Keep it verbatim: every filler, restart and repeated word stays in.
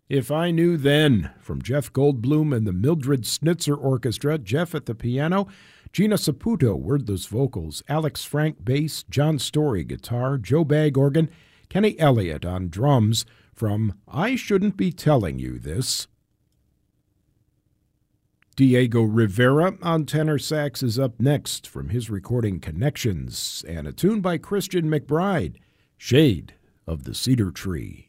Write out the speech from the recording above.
If I Knew Then, from Jeff Goldblum and the Mildred Snitzer Orchestra. Jeff at the piano, Gina Saputo, wordless vocals, Alex Frank bass, John Story guitar, Joe Bagg organ, Kenny Elliott on drums, from I Shouldn't Be Telling You This. Diego Rivera on tenor sax is up next from his recording Connections, and a tune by Christian McBride, Shade of the Cedar Tree.